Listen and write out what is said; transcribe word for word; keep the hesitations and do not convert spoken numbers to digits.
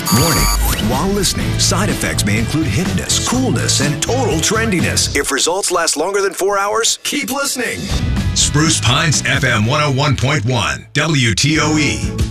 Warning. While listening, side effects may include hippness, coolness, and total trendiness. If results last longer than four hours, keep listening. Spruce Pines F M one oh one point one, W T O E.